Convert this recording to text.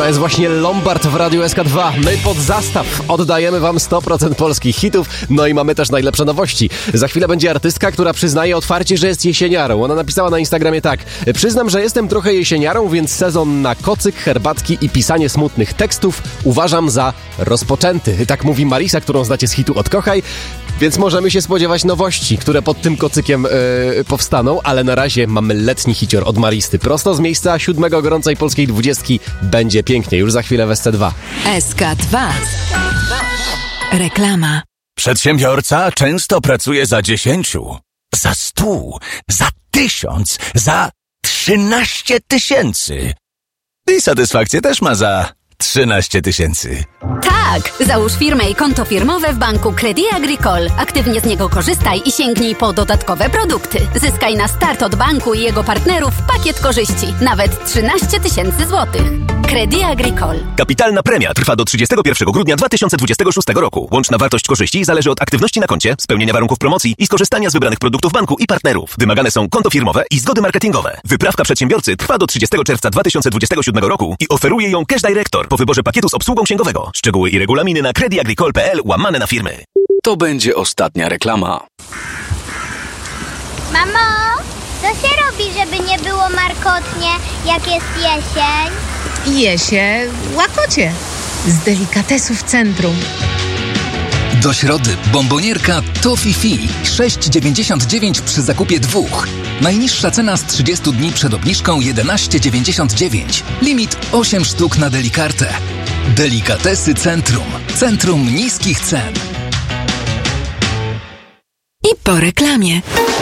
To jest właśnie Lombard w Radiu SK2. My pod zastaw oddajemy wam 100% polskich hitów, no i mamy też najlepsze nowości. Za chwilę będzie artystka, która przyznaje otwarcie, że jest jesieniarą. Ona napisała na Instagramie tak: przyznam, że jestem trochę jesieniarą, więc sezon na kocyk, herbatki i pisanie smutnych tekstów uważam za rozpoczęty. Tak mówi Marisa, którą znacie z hitu Odkochaj. Więc możemy się spodziewać nowości, które pod tym kocykiem powstaną, ale na razie mamy letni hicior od Maristy. Prosto z miejsca 7 gorącej polskiej 20 będzie pięknie. Już za chwilę w SC2. SK2. Reklama. Przedsiębiorca często pracuje za 10, za 100, za 1000, za 13 tysięcy. I satysfakcję też ma za 13 tysięcy. Tak! Załóż firmę i konto firmowe w banku Crédit Agricole. Aktywnie z niego korzystaj i sięgnij po dodatkowe produkty. Zyskaj na start od banku i jego partnerów pakiet korzyści. Nawet 13 tysięcy złotych. Crédit Agricole. Kapitalna premia trwa do 31 grudnia 2026 roku. Łączna wartość korzyści zależy od aktywności na koncie, spełnienia warunków promocji i skorzystania z wybranych produktów banku i partnerów. Wymagane są konto firmowe i zgody marketingowe. Wyprawka przedsiębiorcy trwa do 30 czerwca 2027 roku i oferuje ją Cash Director po wyborze pakietu z obsługą księgowego. Szczegóły i regulaminy na creditagricole.pl/firmy. To będzie ostatnia reklama. Mamo, co się robi, żeby nie było markotnie, jak jest jesień? Je się łakocie z delikatesów Centrum. Do środy bombonierka Toffee 6,99 przy zakupie 2. Najniższa cena z 30 dni przed obniżką 11,99. Limit 8 sztuk na delikartę. Delikatesy Centrum. Centrum niskich cen. I po reklamie.